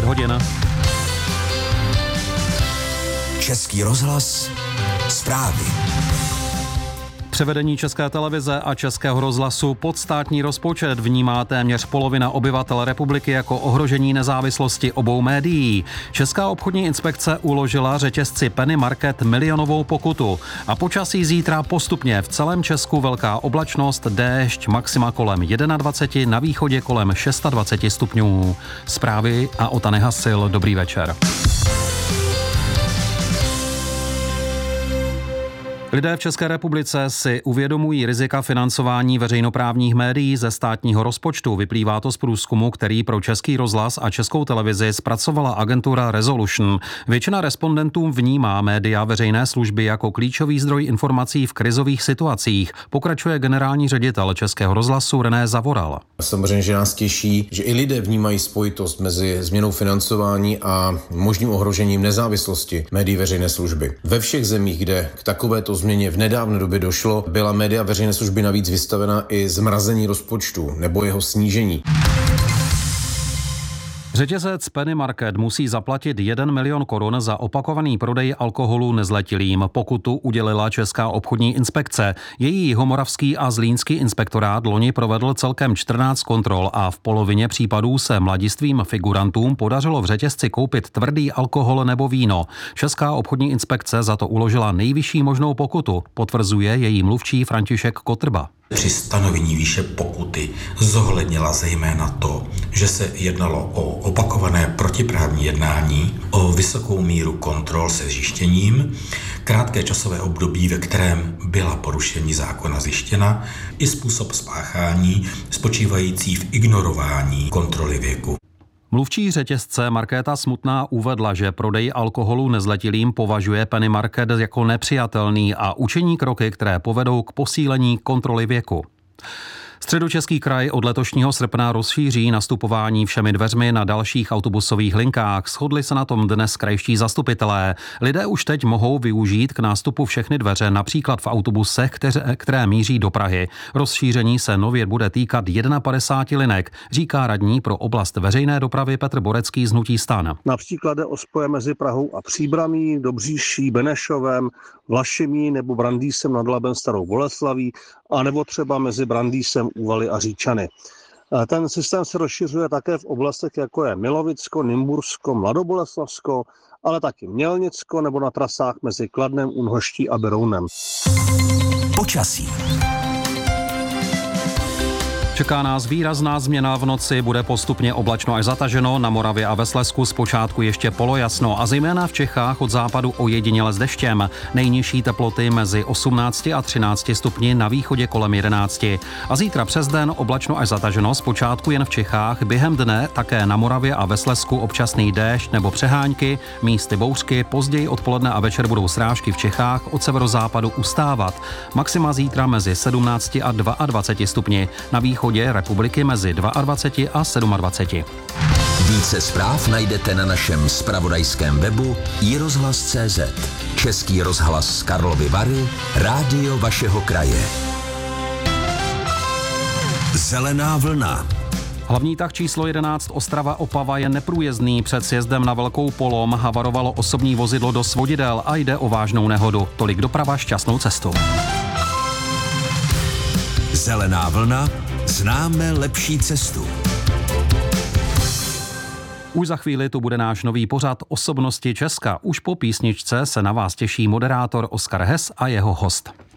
10 hodin. Český rozhlas, zprávy. Převedení České televize a Českého rozhlasu pod státní rozpočet vnímá téměř polovina obyvatel republiky jako ohrožení nezávislosti obou médií. Česká obchodní inspekce uložila řetězci Penny Market milionovou pokutu. A počasí zítra postupně v celém Česku velká oblačnost, déšť, maxima kolem 21, na východě kolem 26 stupňů. Zprávy a Ota Nehasil, dobrý večer. Lidé v České republice si uvědomují rizika financování veřejnoprávních médií ze státního rozpočtu. Vyplývá to z průzkumu, který pro Český rozhlas a Českou televizi zpracovala agentura Resolution. Většina respondentů vnímá média veřejné služby jako klíčový zdroj informací v krizových situacích, pokračuje generální ředitel Českého rozhlasu René Zavoral. Samozřejmě, že nás těší, že i lidé vnímají spojitost mezi změnou financování a možným ohrožením nezávislosti médií veřejné služby. Ve všech zemích, kde k takovéto změně v nedávné době došlo, byla média veřejné služby navíc vystavena i zmrazení rozpočtu nebo jeho snížení. Řetězec Penny Market musí zaplatit 1 milion korun za opakovaný prodej alkoholu nezletilým. Pokutu udělila Česká obchodní inspekce. Její jihomoravský a zlínský inspektorát loni provedl celkem 14 kontrol a v polovině případů se mladistvým figurantům podařilo v řetězci koupit tvrdý alkohol nebo víno. Česká obchodní inspekce za to uložila nejvyšší možnou pokutu, potvrzuje její mluvčí František Kotrba. Při stanovení výše pokuty zohlednila zejména to, že se jednalo o opakované protiprávní jednání, o vysokou míru kontrol se zjištěním, krátké časové období, ve kterém byla porušení zákona zjištěna, i způsob spáchání spočívající v ignorování kontroly věku. Mluvčí řetězce Markéta Smutná uvedla, že prodej alkoholu nezletilým považuje Penny Market jako nepřijatelný a učiní kroky, které povedou k posílení kontroly věku. Středočeský kraj od letošního srpna rozšíří nastupování všemi dveřmi na dalších autobusových linkách. Shodli se na tom dnes krajští zastupitelé. Lidé už teď mohou využít k nástupu všechny dveře, například v autobusech, které míří do Prahy. Rozšíření se nově bude týkat 51 linek, říká radní pro oblast veřejné dopravy Petr Borecký z hnutí STAN. Například jde o spoje mezi Prahou a Příbramí, Dobříší, Benešovem, Vlašimí nebo Brandýsem nad Labem Starou Boleslaví, anebo třeba mezi Brandýsem, Úvaly a Říčany. Ten systém se rozšiřuje také v oblastech, jako je Milovicko, Nymbursko, Mladoboleslavsko, ale taky Mělnicko nebo na trasách mezi Kladnem, Únhoští a Berounem. Počasí. Čeká nás výrazná změna v noci, bude postupně oblačno až zataženo, na Moravě a ve Slezsku zpočátku ještě polojasno a zejména v Čechách od západu ojediněle s deštěm. Nejnižší teploty mezi 18 a 13 stupni, na východě kolem 11. A zítra přes den oblačno až zataženo, zpočátku jen v Čechách, během dne také na Moravě a ve Slezsku občasný déšť nebo přehánky, místy bouřky, později odpoledne a večer budou srážky v Čechách, od severozápadu ustávat. Maxima zítra mezi 17 a 22 stupni, na východě republiky mezi 22 a 27. Více zpráv najdete na našem zpravodajském webu iRozhlas.cz. Český rozhlas Karlovy Vary, rádio vašeho kraje. Zelená vlna. Hlavní tah číslo 11 Ostrava-Opava je neprůjezdný. Před sjezdem na Velkou Polom havarovalo osobní vozidlo do svodidel a jde o vážnou nehodu. Tolik doprava, šťastnou cestu. Zelená vlna. Známe lepší cestu. Už za chvíli tu bude náš nový pořad Osobnosti Česka. Už po písničce se na vás těší moderátor Oskar Hess a jeho host.